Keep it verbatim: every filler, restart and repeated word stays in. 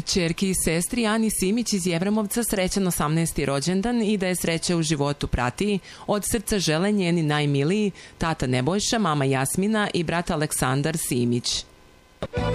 Ćerki i sestri Ani Simić iz Jevremovca srećan osamnaesti rođendan i da je sreće u životu prati. Od srca žele njeni najmiliji, tata Nebojša, mama Jasmina i brat Aleksandar Simić.